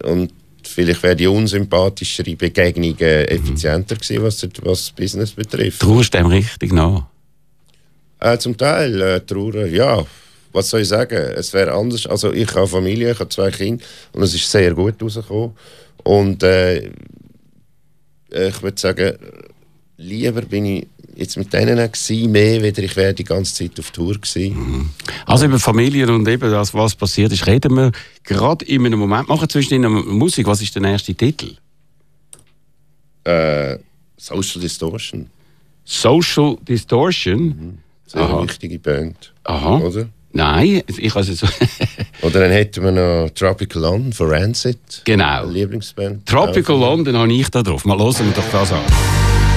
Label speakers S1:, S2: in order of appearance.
S1: Und vielleicht wäre die unsympathischere Begegnung effizienter gewesen, was das Business betrifft.
S2: Trauerst dem richtig nach?
S1: Zum Teil Trauer, ja. Was soll ich sagen? Es wäre anders. Also ich habe Familie, ich habe 2 Kinder und es ist sehr gut rausgekommen. Und ich würde sagen, lieber bin ich jetzt mit denen gewesen, mehr, weder ich wäre die ganze Zeit auf Tour gewesen.
S2: Also über Familie und eben das, was passiert ist, reden wir gerade in einem Moment. Machen zwischen Musik. Was ist der erste Titel?
S1: Social Distortion.
S2: Social Distortion?
S1: Sehr wichtige Band.
S2: Aha.
S1: Oder?
S2: Nein, ich also so.
S1: Oder dann hätten wir noch Tropical London von Rancid.
S2: Genau.
S1: Lieblingsband.
S2: Tropical London habe ich da drauf. Mal hören wir doch das an.